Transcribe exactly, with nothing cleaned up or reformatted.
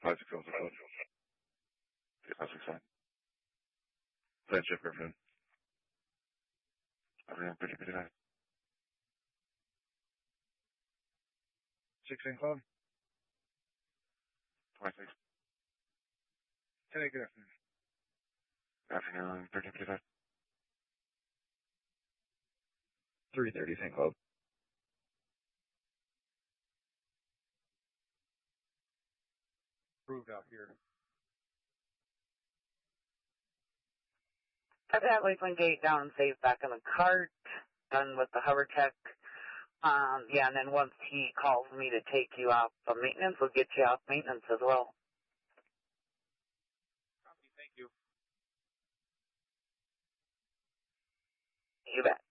five six zero zero. five six five. Plan ship Griffin. Everyone, pretty, pretty nice. sixteen Club. twenty-six. ten eight, good afternoon. Good afternoon, thirteen fifty-five. three thirty, Saint Club. Approved out here. Put that Lakeland gate down and safe back in the cart. Done with the hover check. Um, yeah, and then once he calls me to take you off of maintenance, we'll get you off maintenance as well. Copy, thank you. You bet.